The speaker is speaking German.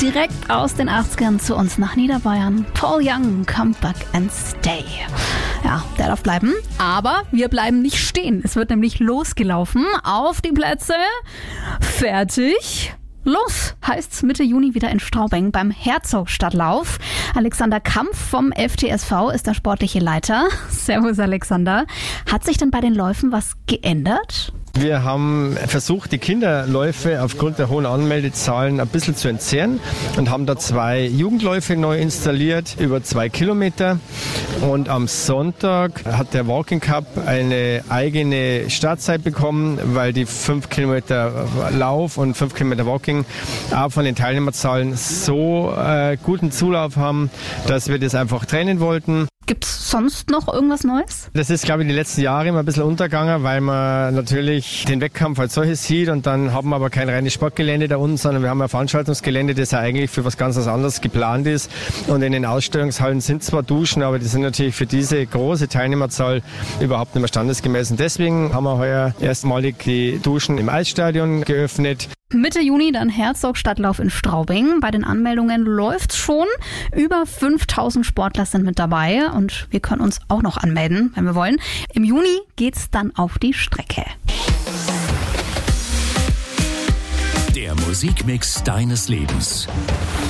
direkt aus den 80ern zu uns nach Niederbayern. Paul Young, Come Back and Stay. Ja, der darf bleiben, aber wir bleiben nicht stehen. Es wird nämlich losgelaufen. Auf die Plätze, fertig, los, heißt's Mitte Juni wieder in Straubing beim Herzogstadtlauf. Alexander Kampf vom FTSV ist der sportliche Leiter. Servus Alexander. Hat sich denn bei den Läufen was geändert? Wir haben versucht, die Kinderläufe aufgrund der hohen Anmeldezahlen ein bisschen zu entzerren und haben da 2 Jugendläufe neu installiert, über 2 Kilometer. Und am Sonntag hat der Walking Cup eine eigene Startzeit bekommen, weil die 5 Kilometer Lauf und 5 Kilometer Walking auch von den Teilnehmerzahlen so guten Zulauf haben, dass wir das einfach trennen wollten. Gibt's sonst noch irgendwas Neues? Das ist, glaube ich, die letzten Jahre immer ein bisschen untergegangen, weil man natürlich den Wettkampf als solches sieht und dann haben wir aber kein reines Sportgelände da unten, sondern wir haben ein Veranstaltungsgelände, das ja eigentlich für was ganz anderes geplant ist. Und in den Ausstellungshallen sind zwar Duschen, aber die sind natürlich für diese große Teilnehmerzahl überhaupt nicht mehr standesgemäß. Und deswegen haben wir heuer erstmalig die Duschen im Eisstadion geöffnet. Mitte Juni dann Herzogstadtlauf in Straubing. Bei den Anmeldungen läuft's schon. Über 5000 Sportler sind mit dabei und wir können uns auch noch anmelden, wenn wir wollen. Im Juni geht's dann auf die Strecke. Der Musikmix deines Lebens.